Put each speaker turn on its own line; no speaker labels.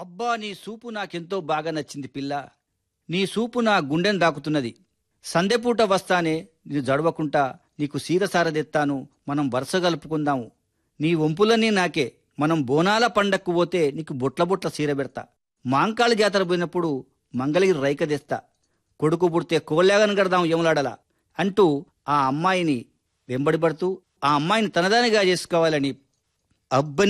అబ్బా, నీ సూపు నాకెంతో బాగా నచ్చింది పిల్ల. నీ సూపు నా గుండెను దాకుతున్నది. సందెపూట వస్తానే, నేను జడవకుంటా నీకు సీరసారదెత్తాను. మనం వరుస కలుపుకుందాము. నీ వంపులన్నీ నాకే. మనం బోనాల పండక్కు పోతే నీకు బొట్ల బొట్ల సీర పెడతా. మాంకాళి జాతర పోయినప్పుడు మంగళగిరి రైక తెస్తా. కొడుకు పుడితే కోళ్ళాగని కడదాం యములాడలా అంటూ ఆ అమ్మాయిని వెంబడిపడుతూ ఆ అమ్మాయిని తనదానిగా చేసుకోవాలని అబ్బని